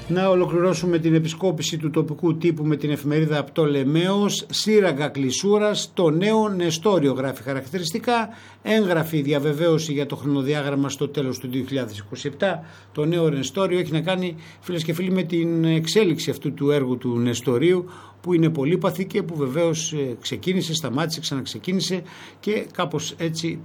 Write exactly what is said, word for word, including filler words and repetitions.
Να ολοκληρώσουμε την επισκόπηση του τοπικού τύπου με την εφημερίδα Πτολεμαίος. Σύραγγα κλεισούρας, το νέο Νεστόριο γράφει χαρακτηριστικά. Έγγραφη διαβεβαίωση για το χρονοδιάγραμμα στο τέλος του δύο χιλιάδες είκοσι επτά. Το νέο Νεστόριο έχει να κάνει, φίλες και φίλοι, με την εξέλιξη αυτού του έργου του Νεστορίου, που είναι πολύπαθη και που βεβαίως ξεκίνησε, σταμάτησε, ξαναξεκίνησε και κάπως έτσι